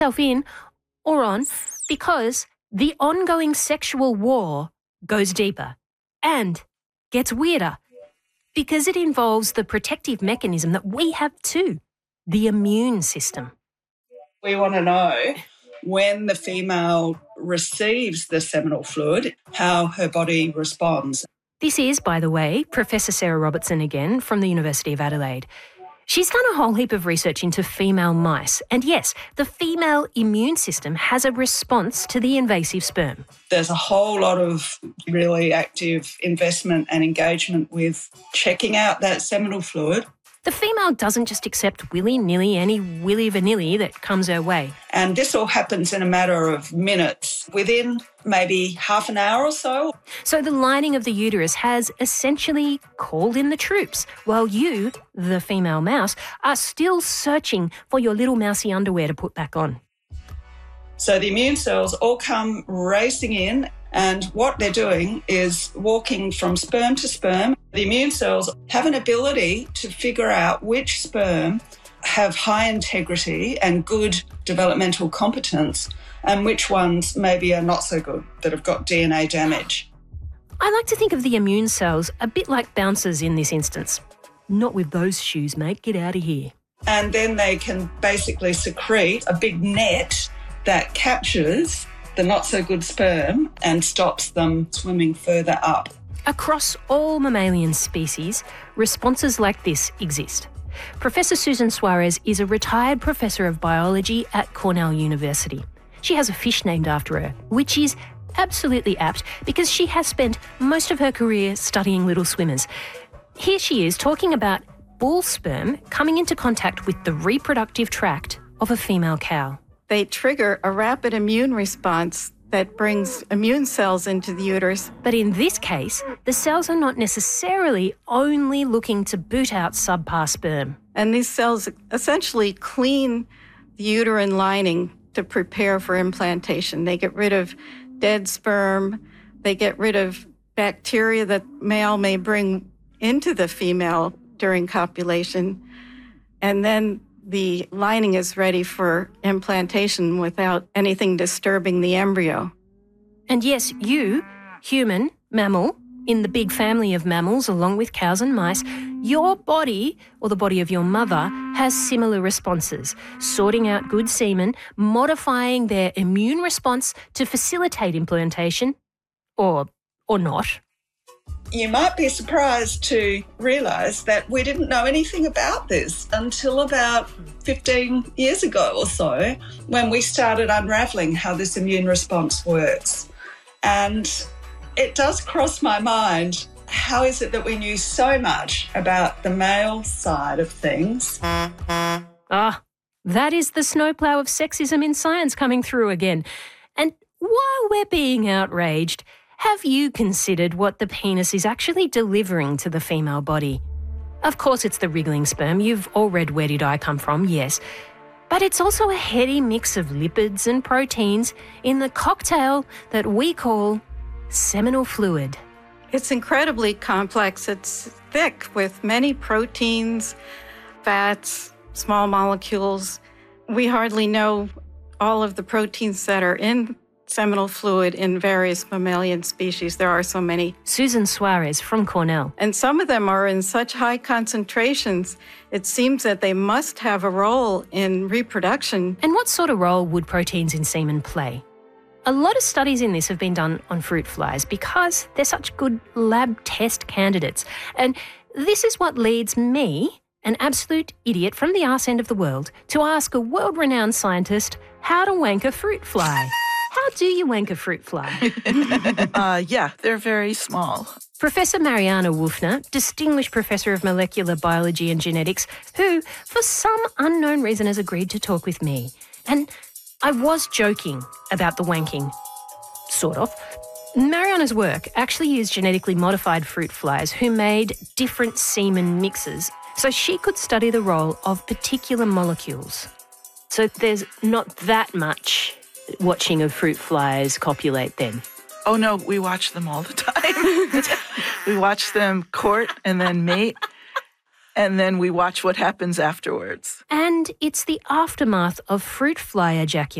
yourself in or on because the ongoing sexual war goes deeper and gets weirder because it involves the protective mechanism that we have too, the immune system. We want to know when the female receives the seminal fluid, how her body responds. This is, by the way, Professor Sarah Robertson again from the University of Adelaide. She's done a whole heap of research into female mice. And yes, the female immune system has a response to the invasive sperm. There's a whole lot of really active investment and engagement with checking out that seminal fluid. The female doesn't just accept willy-nilly any willy-vanilly that comes her way. And this all happens in a matter of minutes, within maybe half an hour or so. So the lining of the uterus has essentially called in the troops, while you, the female mouse, are still searching for your little mousy underwear to put back on. So the immune cells all come racing in, and what they're doing is walking from sperm to sperm. The immune cells have an ability to figure out which sperm have high integrity and good developmental competence and which ones maybe are not so good, that have got DNA damage. I like to think of the immune cells a bit like bouncers in this instance. Not with those shoes, mate. Get out of here. And then they can basically secrete a big net that captures the not-so-good sperm and stops them swimming further up. Across all mammalian species, responses like this exist. Professor Susan Suarez is a retired professor of biology at Cornell University. She has a fish named after her, which is absolutely apt because she has spent most of her career studying little swimmers. Here she is talking about bull sperm coming into contact with the reproductive tract of a female cow. They trigger a rapid immune response that brings immune cells into the uterus. But in this case, the cells are not necessarily only looking to boot out subpar sperm. And these cells essentially clean the uterine lining to prepare for implantation. They get rid of dead sperm. They get rid of bacteria that male may bring into the female during copulation. And then the lining is ready for implantation without anything disturbing the embryo. And yes, you, human, mammal, in the big family of mammals along with cows and mice, your body, or the body of your mother, has similar responses, sorting out good semen, modifying their immune response to facilitate implantation, or not. You might be surprised to realise that we didn't know anything about this until about 15 years ago or so, when we started unravelling how this immune response works. And it does cross my mind, how is it that we knew so much about the male side of things? Ah, that is the snowplow of sexism in science coming through again. And while we're being outraged, have you considered what the penis is actually delivering to the female body? Of course, it's the wriggling sperm. You've all read Where Did I Come From? Yes. But it's also a heady mix of lipids and proteins in the cocktail that we call seminal fluid. It's incredibly complex. It's thick with many proteins, fats, small molecules. We hardly know all of the proteins that are in seminal fluid in various mammalian species. There are so many. Susan Suarez from Cornell. And some of them are in such high concentrations, it seems that they must have a role in reproduction. And what sort of role would proteins in semen play? A lot of studies in this have been done on fruit flies because they're such good lab test candidates. And this is what leads me, an absolute idiot from the arse end of the world, to ask a world-renowned scientist how to wank a fruit fly. How do you wank a fruit fly? Yeah, they're very small. Professor Mariana Wolfner, Distinguished Professor of Molecular Biology and Genetics, who, for some unknown reason, has agreed to talk with me. And I was joking about the wanking. Sort of. Mariana's work actually used genetically modified fruit flies who made different semen mixes so she could study the role of particular molecules. So there's not that much watching of fruit flies copulate then. Oh, no, we watch them all the time. We watch them court and then mate. And then we watch what happens afterwards. And it's the aftermath of fruit fly ejaculation